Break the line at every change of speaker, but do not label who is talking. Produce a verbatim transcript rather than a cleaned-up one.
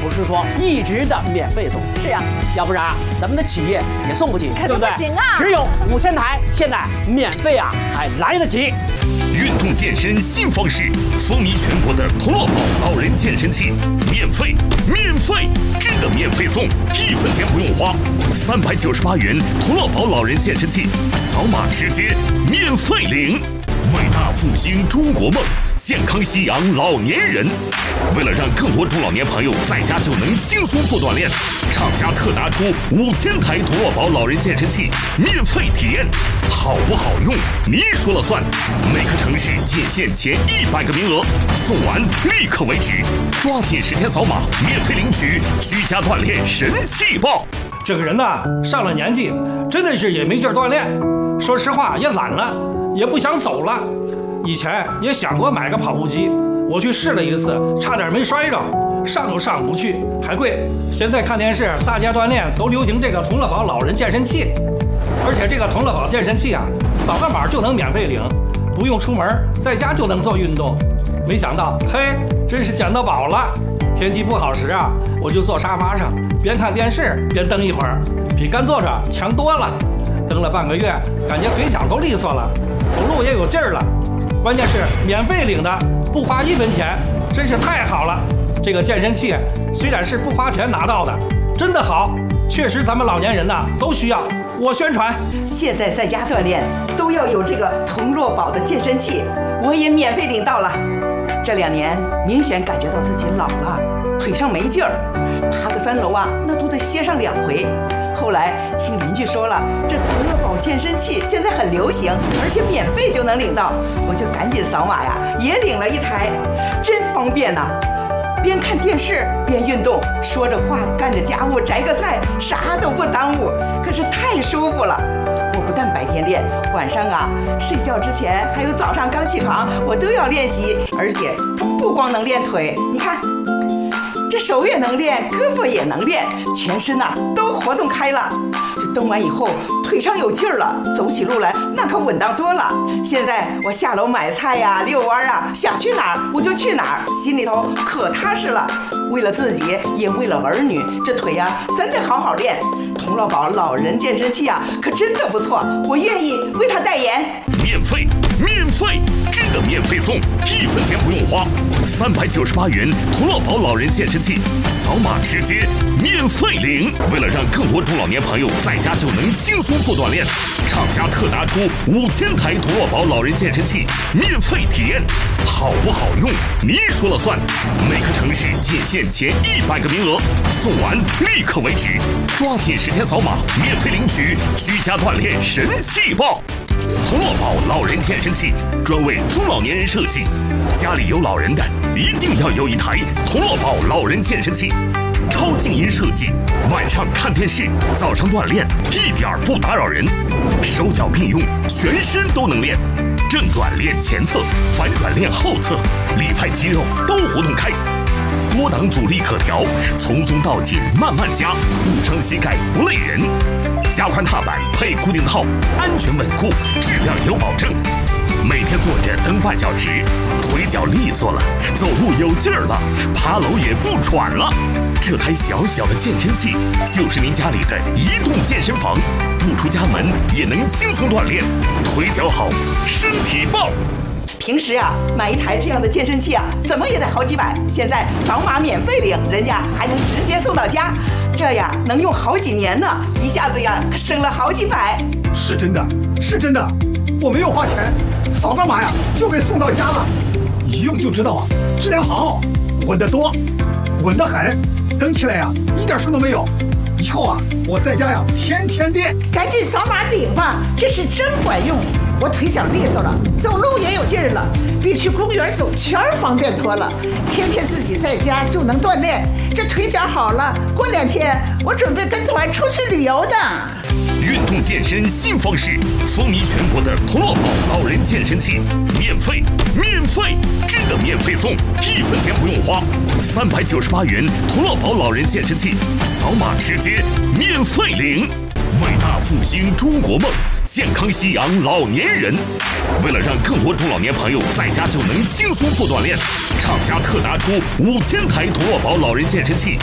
不是说一直的免费送。
是啊，
要不然咱们的企业也送不起，
对不对？行啊，
只有五千台，现在免费啊，还来得及。
运动健身新方式，风靡全国的同乐宝老人健身器，免费，免费，真的免费送，一分钱不用花，三百九十八元同乐宝老人健身器，扫码直接免费领。伟大复兴中国梦，健康夕阳老年人。为了让更多中老年朋友在家就能轻松做锻炼，厂家特拿出五千台同乐宝老人健身器免费体验，好不好用你说了算。每个城市仅限前一百个名额，送完立刻为止，抓紧时间扫码免费领取居家锻炼神器包。
这个人呐，上了年纪，真的是也没劲儿锻炼，说实话也懒了，也不想走了。以前也想过买个跑步机，我去试了一次，差点没摔着，上都上不去，还贵。现在看电视，大家锻炼都流行这个同乐宝老人健身器，而且这个同乐宝健身器啊，扫个码就能免费领，不用出门，在家就能做运动。没想到，嘿，真是捡到宝了！天气不好时啊，我就坐沙发上，边看电视边蹬一会儿，比干坐着强多了。蹬了半个月，感觉腿脚都利索了，走路也有劲儿了。关键是免费领的，不花一分钱，真是太好了。这个健身器虽然是不花钱拿到的，真的好，确实咱们老年人呐都需要。我宣传，
现在在家锻炼都要有这个同乐宝的健身器，我也免费领到了。这两年明显感觉到自己老了，腿上没劲儿，爬个三楼啊，那都得歇上两回。后来听邻居说了，这同乐宝健身器现在很流行，而且免费就能领到，我就赶紧扫码呀，也领了一台，真方便呐、啊！边看电视边运动，说着话干着家务，摘个菜，啥都不耽误，可是太舒服了。我不但白天练，晚上啊睡觉之前还有早上刚起床，我都要练习，而且它不光能练腿，你看。这手也能练，胳膊也能练，全身呐、啊、都活动开了。这蹬完以后，腿上有劲儿了，走起路来那可稳当多了。现在我下楼买菜呀、遛弯啊，想去哪儿我就去哪儿，心里头可踏实了。为了自己，也为了儿女，这腿呀、啊、真得好好练。同乐宝老人健身器啊，可真的不错，我愿意为他代言。
免费，免费，真的免费送，一分钱不用花，三百九十八元同乐宝老人健身器，扫码直接免费领。为了让更多中老年朋友在家就能轻松做锻炼，厂家特拿出五千台同乐宝老人健身器免费体验，好不好用你说了算。每个城市仅限前一百个名额，送完立刻为止，抓紧时间扫码免费领取居家锻炼神器包。同乐宝老人健身器专为中老年人设计，家里有老人的一定要有一台同乐宝老人健身器，超静音设计，晚上看电视，早上锻炼一点不打扰人，手脚并用，全身都能练，正转练前侧，反转练后侧，里派肌肉都活动开，多档阻力可调，从松到紧慢慢加，不伤膝盖不累人。加宽踏板配固定套，安全稳固，质量有保证。每天坐着蹬半小时，腿脚利索了，走路有劲儿了，爬楼也不喘了。这台小小的健身器就是您家里的移动健身房，不出家门也能轻松锻炼，腿脚好，身体棒。
平时啊，买一台这样的健身器啊，怎么也得好几百。现在扫码免费领，人家还能直接送到家，这呀能用好几年呢，一下子呀省了好几百。
是真的，是真的，我没有花钱，扫个码呀就给送到家了。一用就知道啊，质量好，稳得多，稳得很，蹬起来呀一点声都没有。以后啊，我在家呀天天练。
赶紧扫码领吧，这是真管用。我腿脚利索了，走路也有劲儿了，比去公园走圈方便多了。天天自己在家就能锻炼，这腿脚好了，过两天我准备跟团出去旅游的。
运动健身新方式，风靡全国的同乐宝老人健身器，免费，免费，真的免费送，一分钱不用花，三百九十八元同乐宝老人健身器，扫码直接免费领。伟大复兴中国梦，健康夕阳老年人。为了让更多中老年朋友在家就能轻松做锻炼，厂家特拿出五千台同乐宝老人健身器